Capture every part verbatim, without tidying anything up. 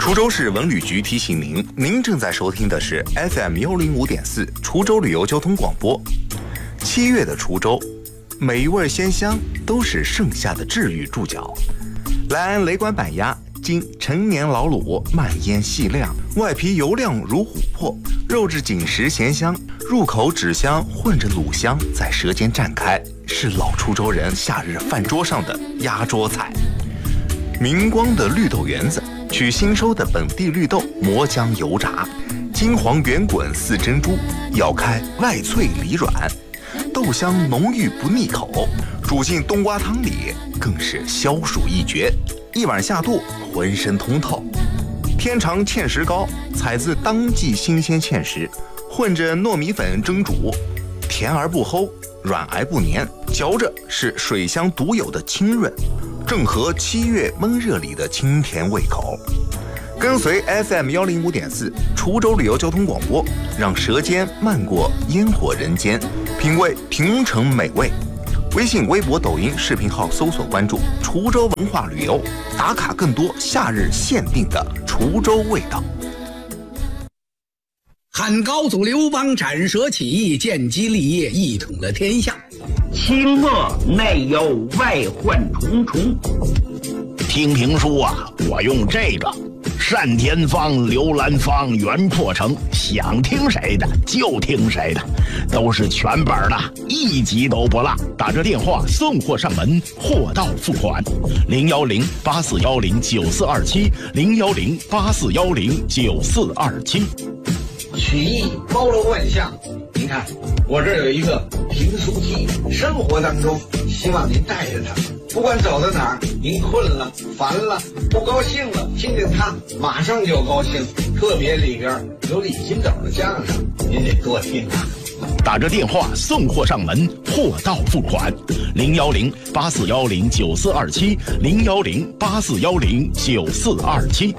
滁州市文旅局提醒您，您正在收听的是 F M 一零五点四滁州旅游交通广播。七月的滁州，每一味鲜香都是盛夏的治愈注脚。来安雷管板鸭，经陈年老卤，慢腌细晾，外皮油亮如琥珀，肉质紧实咸香，入口脂香混着卤香在舌尖绽开，是老滁州人夏日饭桌上的压桌菜。明光的绿豆圆子，取新收的本地绿豆磨浆油炸，金黄圆滚似珍珠，咬开外脆里软，豆香浓郁不腻口，煮进冬瓜汤里更是消暑一绝，一碗下肚浑身通透。天长芡实糕，采自当季新鲜芡实，混着糯米粉蒸煮，甜而不齁，软而不黏，嚼着是水乡独有的清润，正合七月闷热里的清甜胃口。跟随 F M 一零五点四滁州旅游交通广播，让舌尖漫过烟火人间，品味平城美味。微信、微博、抖音视频号搜索关注滁州文化旅游，打卡更多夏日限定的滁州味道。 汉高祖刘邦斩蛇起义，建基立业，一统了天下。 清末内忧外患重重。听评书啊，我用这个单田芳、刘兰芳、袁阔成，想听谁的就听谁的，都是全本的，一集都不落。打这电话送货上门，货到付款。零幺零八四幺零九四二七，零幺零八四幺零九四二七。 曲艺包罗万象，您看我这儿有一个评书机，生活当中希望您带着它，不管走到哪儿，您困了、烦了、不高兴了，听见它马上就高兴。特别里边有李金斗的相声，您得多听啊。 打着电话送货上门，货到付款。零幺零八四幺零九四二七，零幺零八四幺零九四二七。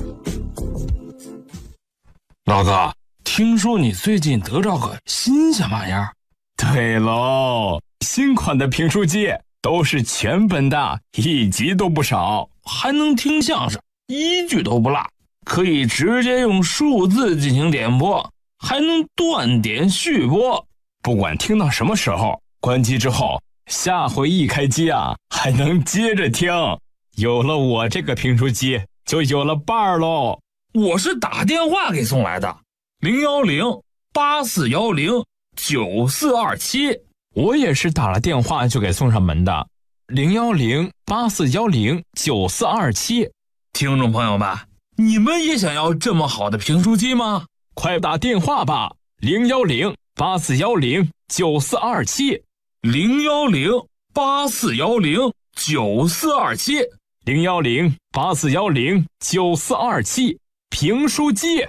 老哥，听说你最近得着个新鲜玩意儿？ 对喽，新款的评书机都是全本的，一集都不少， 还能听相声，一句都不落，可以直接用数字进行点播，还能断点续播。 不管听到什么时候，关机之后，下回一开机啊，还能接着听。有了我这个评书机，就有了伴儿喽。 我是打电话给送来的，零幺零八四幺零九四二七。 我也是打了电话就给送上门的，零幺零八四幺零九四二七。 听众朋友们，你们也想要这么好的评书机吗？ 快打电话吧，零幺零八四幺零九四二七， 零幺零八四幺零九四二七， 零幺零八四幺零九四二七。评书机，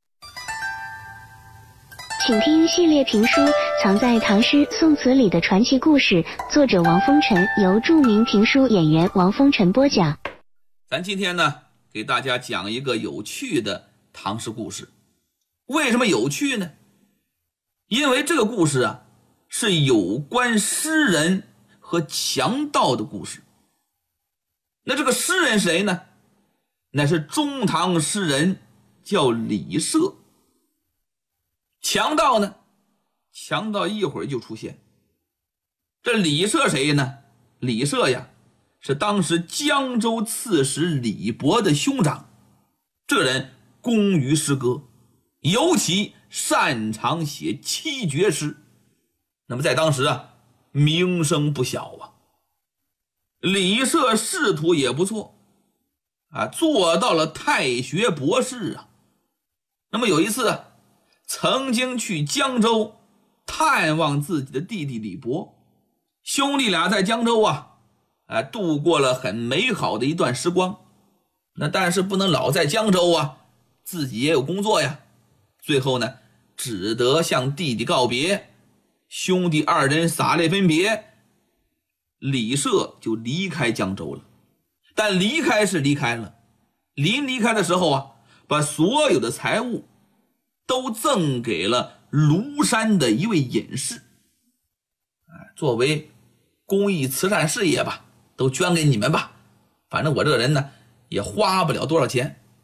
请听系列评书《藏在唐诗宋词里的传奇故事》，作者王风尘，由著名评书演员王风尘播讲。 咱今天呢，给大家讲一个有趣的唐诗故事。为什么有趣呢？因为这个故事啊，是有关诗人和强盗的故事。那这个诗人是谁呢？那是中唐诗人，叫李涉。强盗呢，强盗一会儿就出现。这李涉谁呢？李涉呀，是当时江州刺史李博的兄长。这人工于诗歌，尤其擅长写七绝诗，那么在当时啊，名声不小啊。李涉仕途也不错啊，做到了太学博士啊。那么有一次啊，曾经去江州探望自己的弟弟李博，兄弟俩在江州啊，啊度过了很美好的一段时光。那但是不能老在江州啊，自己也有工作呀。最后呢，只得向弟弟告别，兄弟二人洒泪分别，李涉就离开江州了。但离开是离开了，临离开的时候啊，把所有的财物都赠给了庐山的一位隐士，作为公益慈善事业吧，都捐给你们吧，反正我这个人呢也花不了多少钱。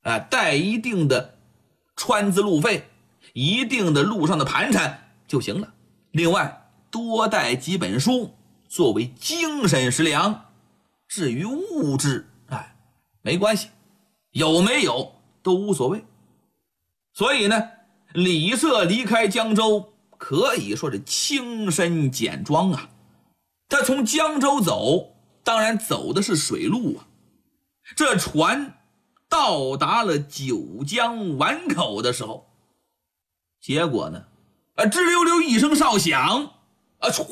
啊，带一定的川资路费，一定的路上的盘缠就行了。另外多带几本书作为精神食粮，至于物质，哎，没关系，有没有都无所谓。所以呢，李涉离开江州可以说是轻身简装啊。他从江州走，当然走的是水路啊。这船到达了九江碗口的时候，结果呢，啊，吱溜溜一声哨响，啊，唰，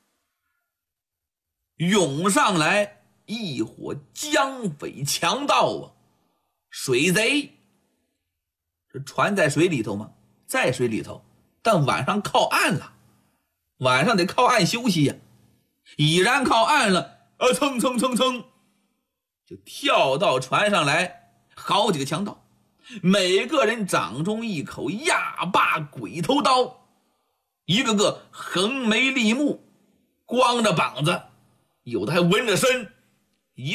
涌上来一伙江匪强盗啊，水贼。这船在水里头吗？在水里头，但晚上靠岸了，晚上得靠岸休息呀、啊。已然靠岸了，啊，蹭蹭蹭蹭，就跳到船上来，好几个强盗，每个人掌中一口压把鬼头刀，一个个横眉立目，光着膀子，有的还纹着身，